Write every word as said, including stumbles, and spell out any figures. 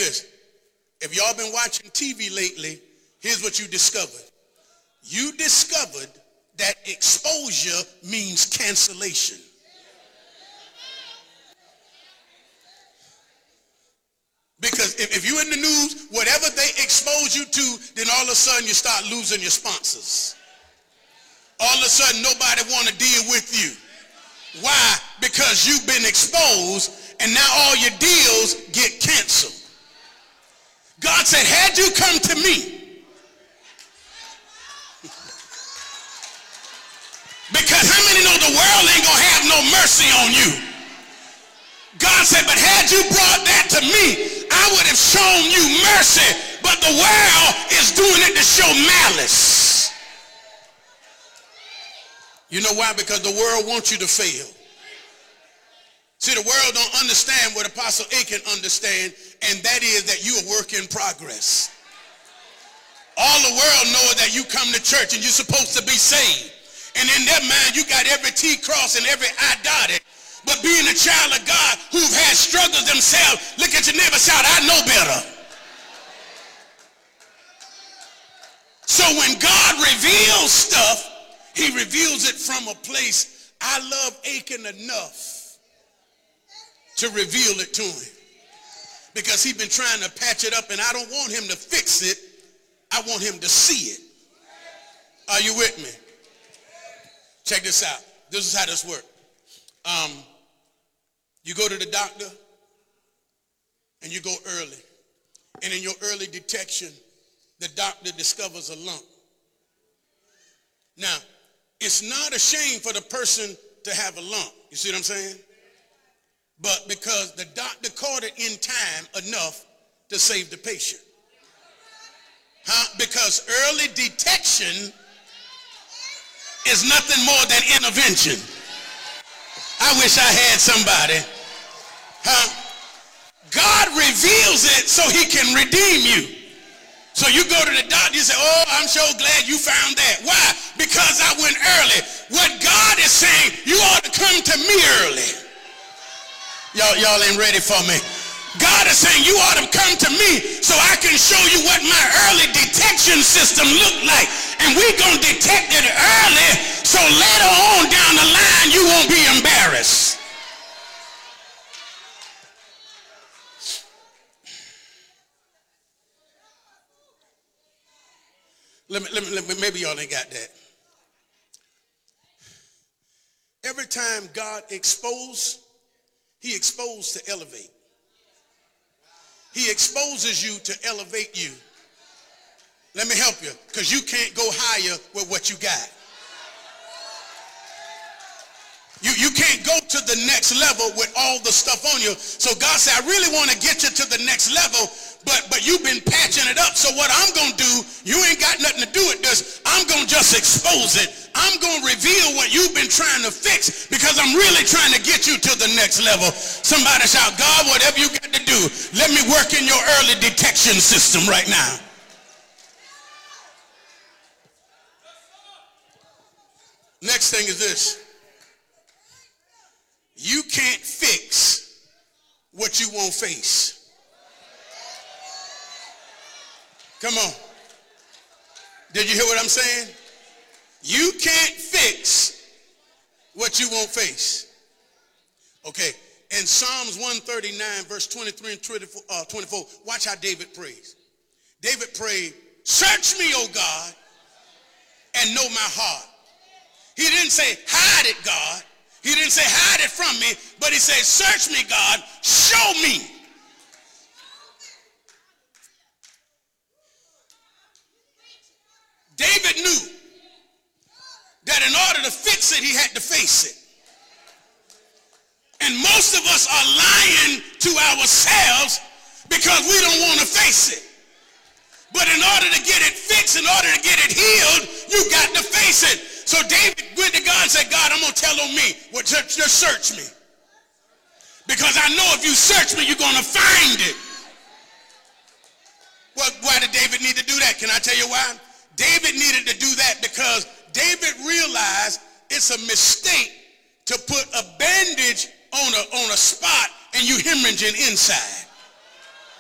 this. If y'all been watching T V lately, here's what you discovered. You discovered that exposure means cancellation. Because if, if you're in the news, whatever they expose you to, then all of a sudden you start losing your sponsors. All of a sudden nobody want to deal with you. Why? Because you've been exposed and now all your deals get canceled. God said, had you come to me, because how many know the world ain't gonna have no mercy on you? God said, but had you brought that to me, I would have shown you mercy, but the world is doing it to show malice. You know why? Because the world wants you to fail. See, the world don't understand what Apostle Aiken understand, and that is that you are work in progress. All the world knows that you come to church and you're supposed to be saved. And in their mind, you got every T crossed and every I dotted. But being a child of God who've had struggles themselves, look at your neighbor, shout, I know better. So when God reveals stuff, he reveals it from a place. I love Aiken enough to reveal it to him. Because he's been trying to patch it up, and I don't want him to fix it. I want him to see it. Are you with me? Check this out. This is how this works. Um, you go to the doctor and you go early. And in your early detection, the doctor discovers a lump. Now, it's not a shame for the person to have a lump. You see what I'm saying? But because the doctor caught it in time enough to save the patient. Huh? Because early detection is nothing more than intervention. I wish I had somebody. Huh? God reveals it so he can redeem you. So you go to the doctor, you say, oh, I'm so glad you found that. Why? Because I went early. What God is saying, you ought to come to me early. Y'all, y'all ain't ready for me. God is saying you ought to come to me so I can show you what my early detection system looked like. And we're going to detect it early so later on down the line you won't be embarrassed. Let me, let me, let me, maybe y'all ain't got that. Every time God exposed, he exposed to elevate. He exposes you to elevate you. Let me help you, because you can't go higher with what you got. You, you can't go to the next level with all the stuff on you. So God said, I really want to get you to the next level, but, but you've been patching it up. So what I'm going to do, you ain't got nothing to do with this. I'm going to just expose it. I'm going to reveal what you've been trying to fix because I'm really trying to get you to the next level. Somebody shout, God, whatever you got to do, let me work in your early detection system right now. Next thing is this. You can't fix what you won't face. Come on. Did you hear what I'm saying? You can't fix what you won't face. Okay. In Psalms one thirty-nine, verse twenty-three and twenty-four, uh, twenty-four, watch how David prays. David prayed, search me, O God, and know my heart. He didn't say, hide it, God. He didn't say, hide it from me, but he said, search me, God, show me. David knew that in order to fix it, he had to face it. And most of us are lying to ourselves because we don't want to face it. But in order to get it fixed, in order to get it healed, you got to face it. So David went to God and said, God, I'm going to tell on me. Well, just, just search me. Because I know if you search me, you're going to find it. Well, why did David need to do that? Can I tell you why? David needed to do that because David realized it's a mistake to put a bandage on a, on a spot and you hemorrhaging inside.